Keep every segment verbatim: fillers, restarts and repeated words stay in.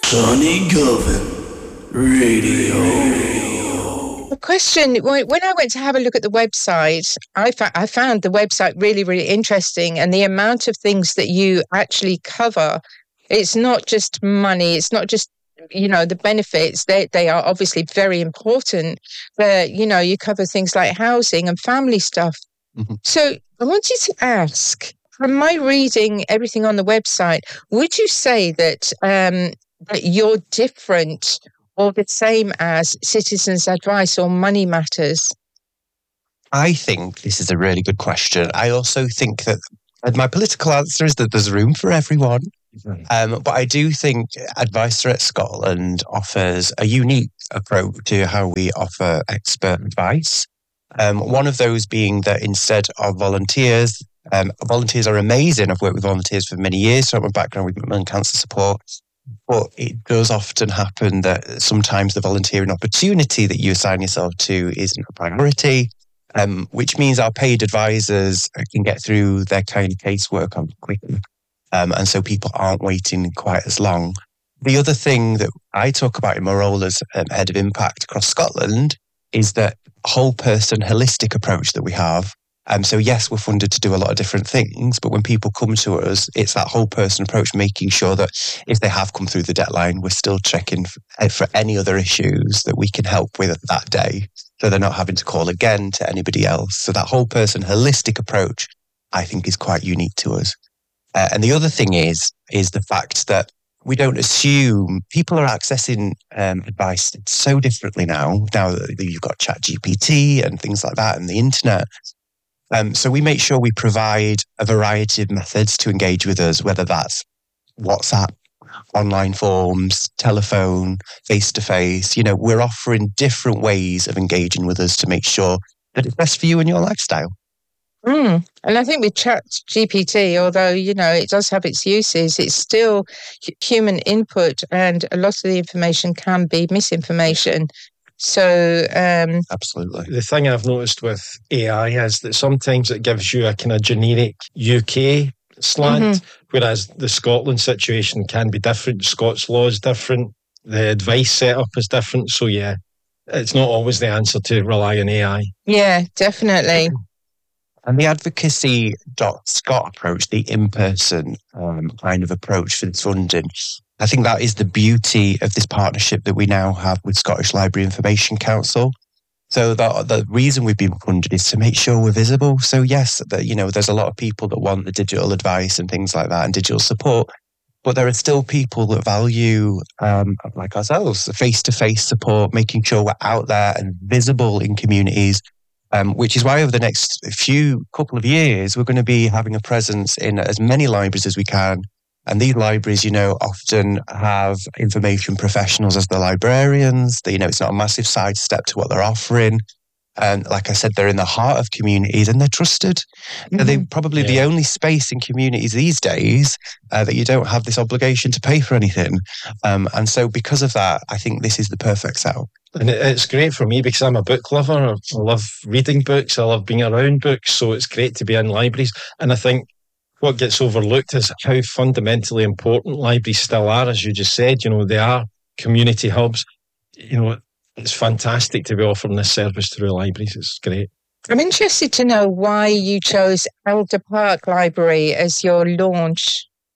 Sonny Govan Radio. The question, when when I went to have a look at the website, I, fa- I found the website really, really interesting, and the amount of things that you actually cover. It's not just money. It's not just, you know, the benefits. They, they are obviously very important, but, you know, you cover things like housing and family stuff. Mm-hmm. So I wanted to ask, from my reading everything on the website, would you say that um, that you're different or the same as Citizens Advice or Money Matters? I think this is a really good question. I also think that my political answer is that there's room for everyone. Um, but I do think Advice Direct Scotland offers a unique approach to how we offer expert advice. Um, one of those being that instead of volunteers, um, volunteers are amazing. I've worked with volunteers for many years, so I have a background with Macmillan Cancer Support. But it does often happen that sometimes the volunteering opportunity that you assign yourself to isn't a priority, um, which means our paid advisors can get through their kind of casework on quickly. Um, and so people aren't waiting quite as long. The other thing that I talk about in my role as um, Head of Impact across Scotland is that whole person holistic approach that we have. Um, so yes, we're funded to do a lot of different things, but when people come to us, it's that whole person approach, making sure that if they have come through the deadline, we're still checking for, for any other issues that we can help with that day. So they're not having to call again to anybody else. So that whole person holistic approach, I think, is quite unique to us. Uh, and the other thing is, is the fact that we don't assume people are accessing um, advice so differently now. Now that you've got ChatGPT and things like that and the internet. Um, so we make sure we provide a variety of methods to engage with us, whether that's WhatsApp, online forms, telephone, face-to-face. You know, we're offering different ways of engaging with us to make sure that it's best for you and your lifestyle. Mm. And I think with Chat G P T, although, you know, it does have its uses, it's still human input, and a lot of the information can be misinformation. So, um, absolutely. The thing I've noticed with A I is that sometimes it gives you a kind of generic U K slant, mm-hmm. whereas the Scotland situation can be different. Scots law is different. The advice setup is different. So, yeah, it's not always the answer to rely on A I. Yeah, definitely. And the advocacy dot scot approach, the in-person um, kind of approach for this funding, I think that is the beauty of this partnership that we now have with Scottish Library Information Council. So the, the reason we've been funded is to make sure we're visible. So yes, that, you know, there's a lot of people that want the digital advice and things like that and digital support, but there are still people that value, um, like ourselves, the face-to-face support, making sure we're out there and visible in communities. Um, which is why over the next few couple of years, we're going to be having a presence in as many libraries as we can. And these libraries, you know, often have information professionals as the librarians. They, you know, it's not a massive sidestep to what they're offering. And like I said, they're in the heart of communities and they're trusted. Mm-hmm. They're probably yeah. the only space in communities these days uh, that you don't have this obligation to pay for anything. Um, and so because of that, I think this is the perfect setup. And it's great for me because I'm a book lover. I love reading books. I love being around books. So it's great to be in libraries. And I think what gets overlooked is how fundamentally important libraries still are. As you just said, you know, they are community hubs. You know, it's fantastic to be offering this service through libraries. It's great. I'm interested to know why you chose Elder Park Library as your launch.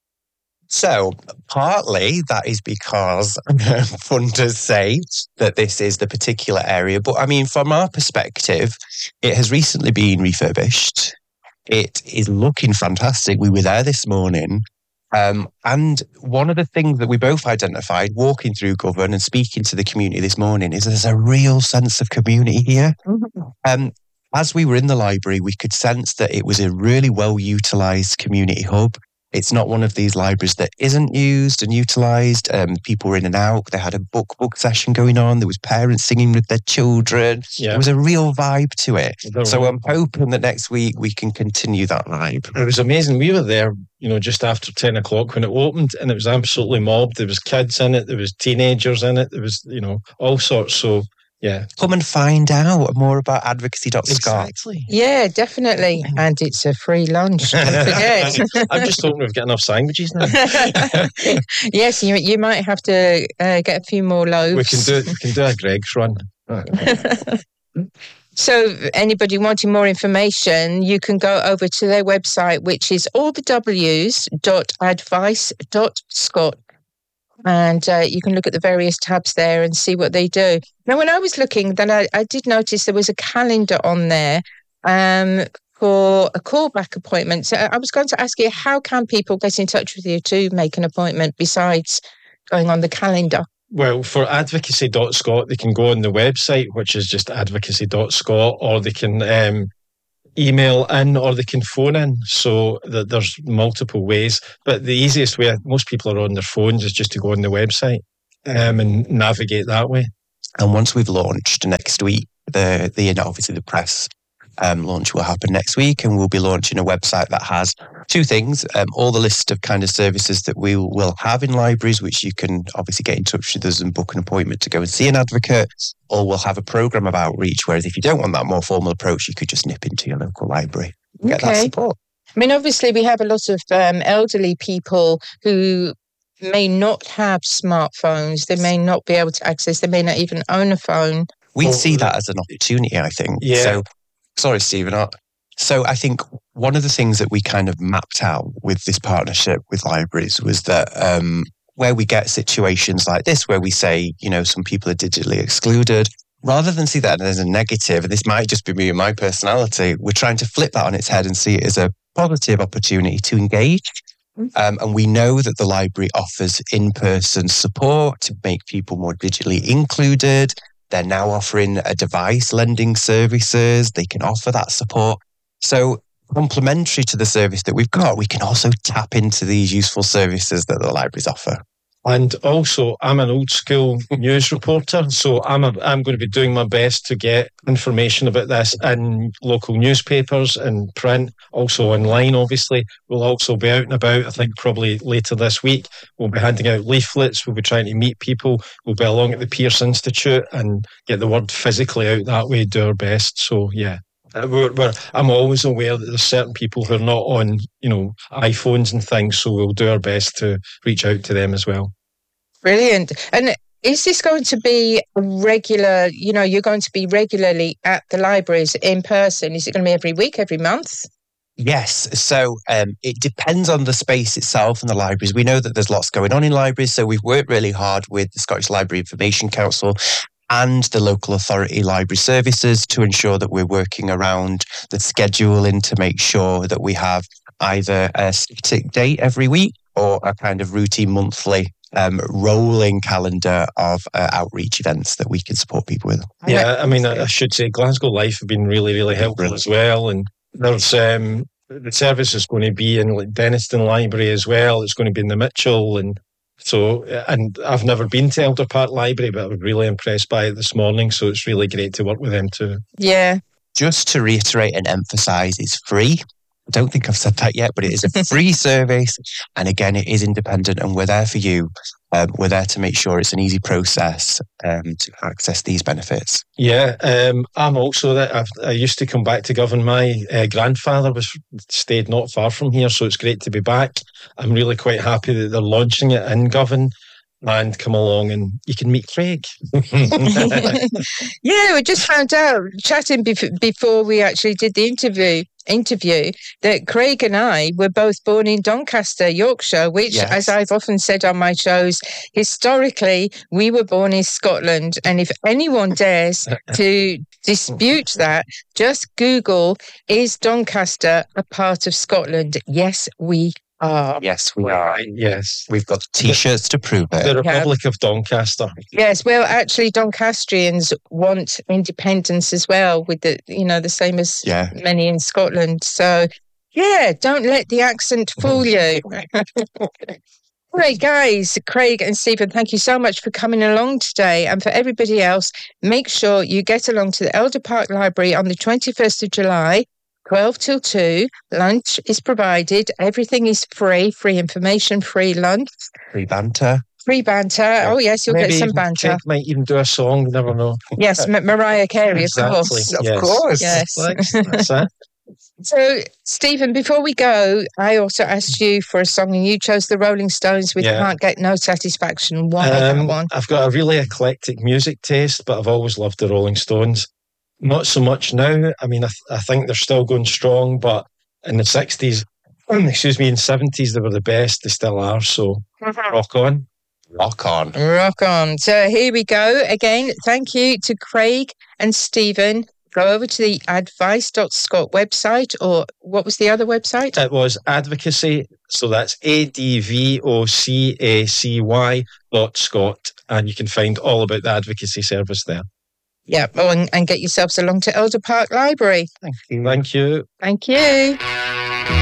So, partly that is because funders say that this is the particular area. But I mean, from our perspective, it has recently been refurbished. It is looking fantastic. We were there this morning. Um, and one of the things that we both identified walking through Govan and speaking to the community this morning is there's a real sense of community here. Mm-hmm. Um, as we were in the library, we could sense that it was a really well-utilised community hub. It's not one of these libraries that isn't used and utilised. Um, people were in and out. They had a book book session going on. There was parents singing with their children. Yeah. There was a real vibe to it. They're so I'm hoping that next week we can continue that vibe. It was amazing. We were there, you know, just after ten o'clock when it opened, and it was absolutely mobbed. There was kids in it. There was teenagers in it. There was, you know, all sorts. So, Yeah. Come and find out more about advocacy dot scot. Exactly. Yeah, definitely. And it's a free lunch. Don't forget. I'm just hoping we've got enough sandwiches now. Yes, you you might have to uh, get a few more loaves. We can do we can do a Greg's run. So anybody wanting more information, you can go over to their website, which is all the w's dot advice dot scot. And uh, you can look at the various tabs there and see what they do. Now, when I was looking, then I, I did notice there was a calendar on there um, for a callback appointment. So I was going to ask you, how can people get in touch with you to make an appointment besides going on the calendar? Well, for advocacy dot scot, they can go on the website, which is just advocacy dot scot, or they can um, email in, or they can phone in. So that there's multiple ways. But the easiest way, most people are on their phones, is just to go on the website um, and navigate that way. And once we've launched next week, the the you know, obviously the press um, launch will happen next week, and we'll be launching a website that has two things: um, all the list of kind of services that we will have in libraries, which you can obviously get in touch with us and book an appointment to go and see an advocate, or we'll have a program of outreach. Whereas if you don't want that more formal approach, you could just nip into your local library and get that support. I mean, obviously, we have a lot of um, elderly people who may not have smartphones. They may not be able to access. They may not even own a phone. We see that as an opportunity, I think. Yeah. So, sorry, Stephen. So I think one of the things that we kind of mapped out with this partnership with libraries was that um, where we get situations like this, where we say, you know, some people are digitally excluded, rather than see that as a negative, and this might just be me and my personality, we're trying to flip that on its head and see it as a positive opportunity to engage. Um, and we know that the library offers in-person support to make people more digitally included. They're now offering a device lending services. They can offer that support. So complementary to the service that we've got, we can also tap into these useful services that the libraries offer. And also, I'm an old school news reporter, so I'm a, I'm going to be doing my best to get information about this in local newspapers and print, also online, obviously. We'll also be out and about, I think probably later this week. We'll be handing out leaflets, we'll be trying to meet people, we'll be along at the Pearce Institute and get the word physically out that way, do our best. So, yeah. Uh, we're, we're, I'm always aware that there's certain people who are not on, you know, iPhones and things, so we'll do our best to reach out to them as well. Brilliant. And is this going to be a regular, you know, you're going to be regularly at the libraries in person? Is it going to be every week, every month? Yes. So um, it depends on the space itself and the libraries. We know that there's lots going on in libraries, so we've worked really hard with the Scottish Library Information Council and the local authority library services to ensure that we're working around the scheduling to make sure that we have either a static date every week or a kind of routine monthly um, rolling calendar of uh, outreach events that we can support people with. Yeah, I mean, I, I should say Glasgow Life have been really, really helpful Brilliant. as well. And there's um, the service is going to be in like Denniston Library as well. It's going to be in the Mitchell, and so, and I've never been to Elder Park Library, but I was really impressed by it this morning. So it's really great to work with them too. Yeah. Just to reiterate and emphasise, it's free. I don't think I've said that yet, but it is a free service. And again, it is independent and we're there for you. Um, we're there to make sure it's an easy process um, to access these benefits. Yeah, um, I'm also that. I've, I used to come back to Govan. My uh, grandfather was stayed not far from here, so it's great to be back. I'm really quite happy that they're launching it in Govan. And come along and you can meet Craig. Yeah, we just found out, chatting bef- before we actually did the interview, interview, that Craig and I were both born in Doncaster, Yorkshire, which, yes. as I've often said on my shows, historically, we were born in Scotland. And if anyone dares to dispute that, just Google, is Doncaster a part of Scotland? Yes, we are. Yes, we are. Yes. We've got T-shirts to prove it. The Republic yeah. of Doncaster. Yes, well, actually, Doncastrians want independence as well, with the, you know, the same as yeah. many in Scotland. So, yeah, don't let the accent fool you. All right, guys, Craig and Stephen, thank you so much for coming along today. And for everybody else, make sure you get along to the Elder Park Library on the twenty-first of July. twelve till two, lunch is provided. Everything is free, free information, free lunch. Free banter. Free banter. Yeah. Oh, yes, you'll Maybe get some even banter. Craig might even do a song. You never know. Yes, M- Mariah Carey, Exactly. of course. Of Yes. course. Yes. That's, that's it. So, Stephen, before we go, I also asked you for a song, and you chose the Rolling Stones with Yeah. "Can't Get No Satisfaction." Why that Um, one? I've got a really eclectic music taste, but I've always loved the Rolling Stones. Not so much now. I mean, I, th- I think they're still going strong, but in the sixties, excuse me, in seventies, they were the best. They still are. So rock on. Rock on. Rock on. So here we go. Again, thank you to Craig and Stephen. Go over to the advice dot scot website, or what was the other website? It was advocacy. So that's A D V O C A C Y dot Scot. And you can find all about the advocacy service there. Yeah. Oh, and, and get yourselves along to Elder Park Library. Thank you. Thank you. Thank you.